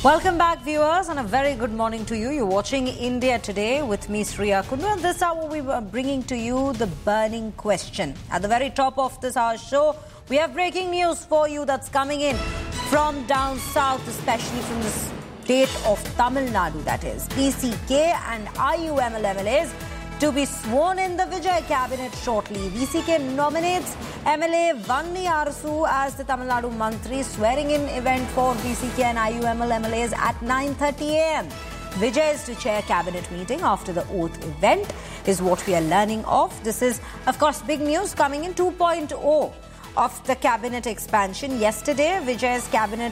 Welcome back, viewers, and a very good morning to you. You're watching India Today with me, Sriya Kundu, and this hour we were bringing to you the burning question. At the very top of this hour's show, we have breaking news for you that's coming in from down south, especially from the state of Tamil Nadu, that is. VCK and IUML MLAs to be sworn in the Vijay cabinet shortly. VCK nominates MLA Vanni Arasu as the Tamil Nadu Mantri. Swearing in event for VCK and IUML MLAs at 9:30 a.m. Vijay is to chair cabinet meeting after the oath event is what we are learning of. This is, of course, big news coming in 2.0 of the cabinet expansion. Yesterday, Vijay's cabinet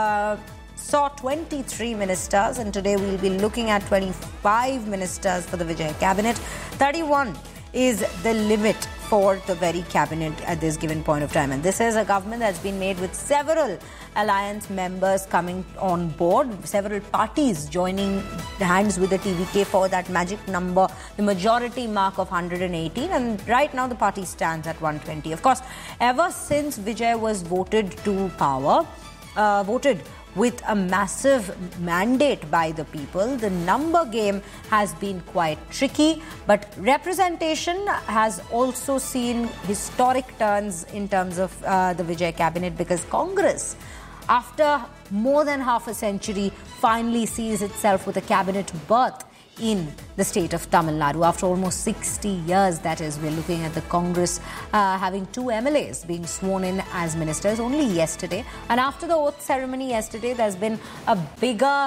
saw 23 ministers, and today we'll be looking at 25 ministers for the Vijay cabinet. 31 is the limit for the very cabinet at this given point of time. And this is a government that's been made with several alliance members coming on board, several parties joining hands with the TVK for that magic number, the majority mark of 118. And right now the party stands at 120. Of course, ever since Vijay was voted to power, voted with a massive mandate by the people, the number game has been quite tricky, but representation has also seen historic turns in terms of the Vijay cabinet, because Congress, after more than half a century, finally sees itself with a cabinet berth in the state of Tamil Nadu. After almost 60 years, that is, we're looking at the Congress having two MLAs being sworn in as ministers only yesterday. And after the oath ceremony yesterday, there's been a bigger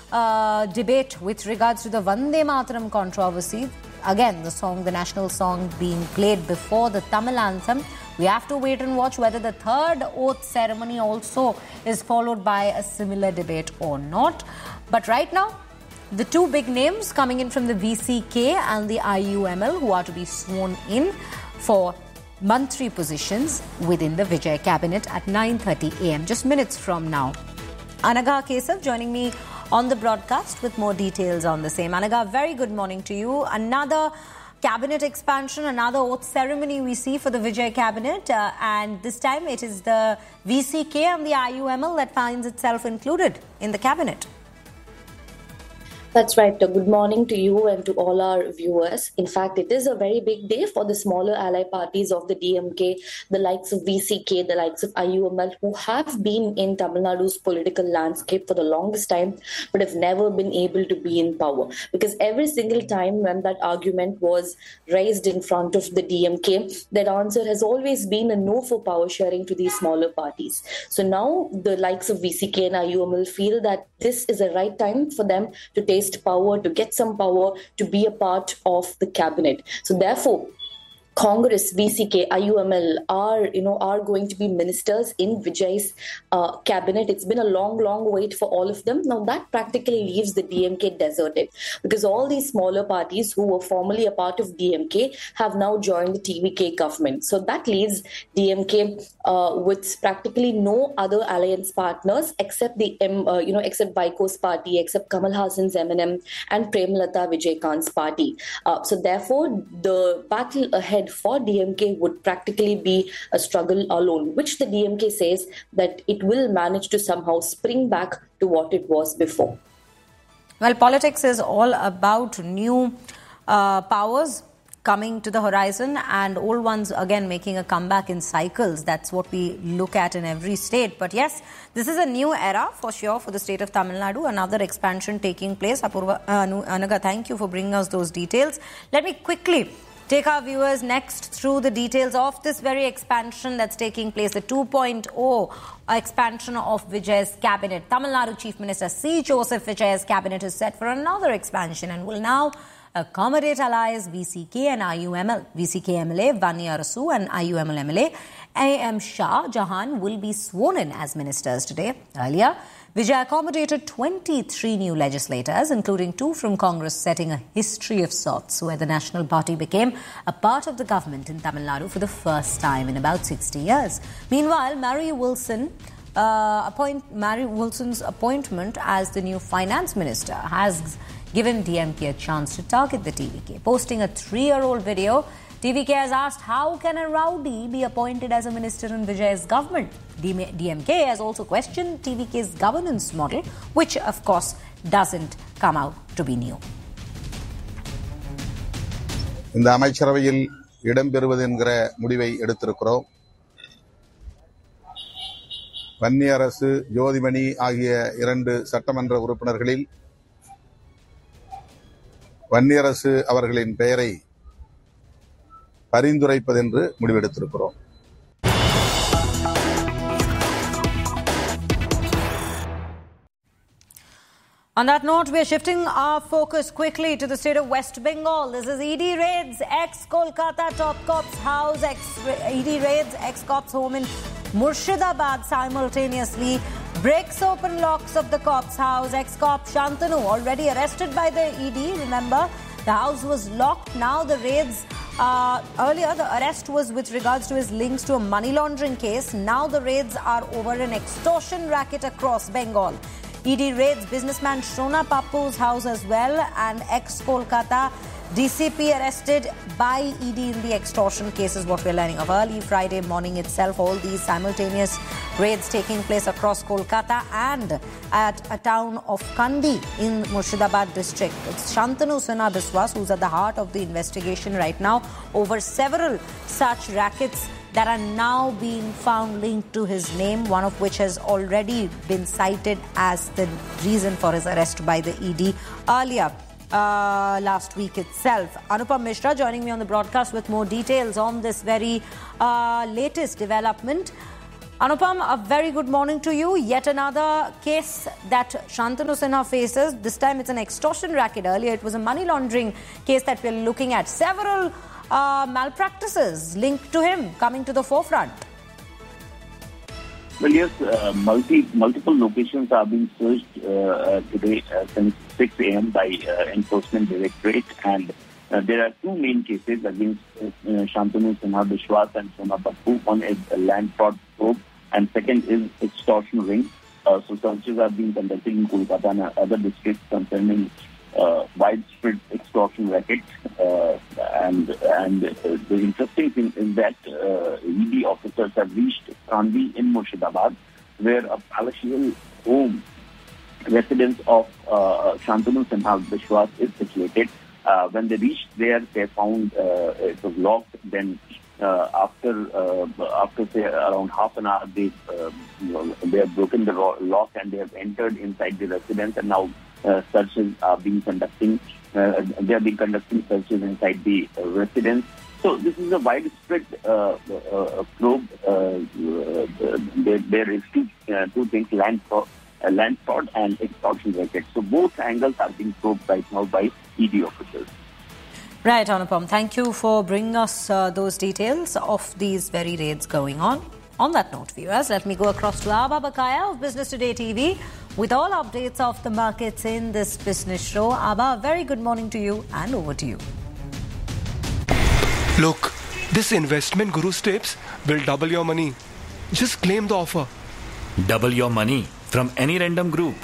debate with regards to the Vande Mataram controversy. Again, the national song being played before the Tamil anthem. We have to wait and watch whether the third oath ceremony also is followed by a similar debate or not. But right now, the two big names coming in from the VCK and the IUML, who are to be sworn in for Mantri positions within the Vijay cabinet at 9:30 a.m., just minutes from now. Anaga Kesav joining me on the broadcast with more details on the same. Anaga, very good morning to you. Another cabinet expansion, another oath ceremony we see for the Vijay cabinet, and this time it is the VCK and the IUML that finds itself included in the cabinet. That's right. Good morning to you and to all our viewers. In fact, it is a very big day for the smaller ally parties of the DMK, the likes of VCK, the likes of IUML, who have been in Tamil Nadu's political landscape for the longest time, but have never been able to be in power. Because every single time when that argument was raised in front of the DMK, that answer has always been a no for power sharing to these smaller parties. So now the likes of VCK and IUML feel that this is the right time for them to take power, to get some power, to be a part of the cabinet. So therefore, Congress, VCK, IUML are going to be ministers in Vijay's cabinet. It's been a long wait for all of them. Now that practically leaves the DMK deserted, because all these smaller parties who were formerly a part of DMK have now joined the TVK government. So that leaves DMK with practically no other alliance partners except except Vaiko's party, except Kamal Hassan's MNM and Premlata Vijayakant's party. So therefore, the battle ahead for DMK would practically be a struggle alone, which the DMK says that it will manage to somehow spring back to what it was before. Well, politics is all about new powers coming to the horizon and old ones again making a comeback in cycles. That's what we look at in every state. But yes, this is a new era for sure for the state of Tamil Nadu. Another expansion taking place. Apurva, Anaga, thank you for bringing us those details. Let me quickly take our viewers next through the details of this very expansion that's taking place, the 2.0 expansion of Vijay's cabinet. Tamil Nadu Chief Minister C. Joseph Vijay's cabinet is set for another expansion and will now accommodate allies VCK and IUML. VCK MLA Vanni Arasu and IUML MLA A.M. Shah Jahan will be sworn in as ministers today. Earlier, Vijay accommodated 23 new legislators, including 2 from Congress, setting a history of sorts, where the National Party became a part of the government in Tamil Nadu for the first time in about 60 years. Meanwhile, Mary Wilson's appointment as the new finance minister has given DMK a chance to target the TVK. Posting a 3-year-old video, TVK has asked, how can a rowdy be appointed as a minister in Vijay's government? DMK has also questioned TVK's governance model, which of course doesn't come out to be new. இந்த அமைச்சரவையில் இடம்பெறுவது என்கிற முடிவை எடுத்திருக்கிறோம். வன்னியரசு, ஜோதிமணி ஆகிய 2 சட்டமன்ற உறுப்பினர்களில் வன்னியரசு அவர்களின் பெயரை பரிந்துரைப்பதென்று முடிவெடுத்திருக்கிறோம். On that note, we are shifting our focus quickly to the state of West Bengal. This is ED raids ex-Kolkata top cops house, ED raids ex-cops home in Murshidabad simultaneously. Breaks open locks of the cops house. Ex-cop Shantanu already arrested by the ED. Remember, the house was locked. Now the raids, earlier the arrest was with regards to his links to a money laundering case. Now the raids are over an extortion racket across Bengal. ED raids businessman Shona Pappu's house as well, and ex-Kolkata DCP arrested by ED in the extortion case is what we're learning of. Early Friday morning itself, all these simultaneous raids taking place across Kolkata and at a town of Kandi in Murshidabad district. It's Shantanu Sinha Biswas who's at the heart of the investigation right now over several such rackets that are now being found linked to his name, one of which has already been cited as the reason for his arrest by the ED earlier last week itself. Anupam Mishra joining me on the broadcast with more details on this very latest development. Anupam, a very good morning to you. Yet another case that Shantanu Sinha faces. This time it's an extortion racket. Earlier it was a money laundering case that we're looking at. Several malpractices linked to him coming to the forefront. Well, yes, multiple locations are being searched today since 6 a.m. by Enforcement Directorate, and there are 2 main cases against Shantanu Sinha Biswas and Shona Pappu. One is a land fraud probe, and second is extortion ring. So searches are being conducted in Kolkata and other districts concerning widespread extortion racket, and the interesting thing is that ED officers have reached Kandi in Murshidabad, where a palatial home residence of Shantanu Sinha Biswas is situated. When they reached there, they found it was locked. Then after say around half an hour, they have broken the lock and they have entered inside the residence, and now searches are being conducting. They are being conducting searches inside the residence. So this is a widespread probe. There is two things: land fraud and extortion racket. So both angles are being probed right now by ED officers. Right, Anupam. Thank you for bringing us those details of these very raids going on. On that note, viewers, let me go across to Abha Bakaya of Business Today TV with all updates of the markets in this business show. Abha, very good morning to you and over to you. Look, this investment Guru's tips will double your money. Just claim the offer. Double your money from any random group.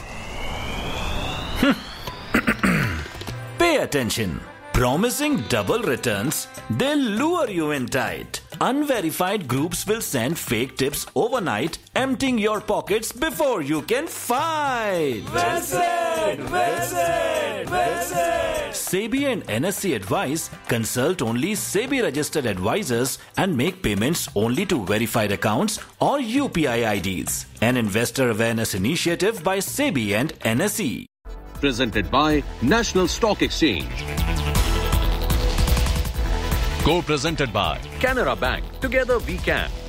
Pay attention. Promising double returns, they'll lure you in tight. Unverified groups will send fake tips overnight, emptying your pockets before you can fight. Visit! SEBI and NSE advise, consult only SEBI registered advisors and make payments only to verified accounts or UPI IDs. An investor awareness initiative by SEBI and NSE. Presented by National Stock Exchange. Co-presented by Canara Bank. Together we can.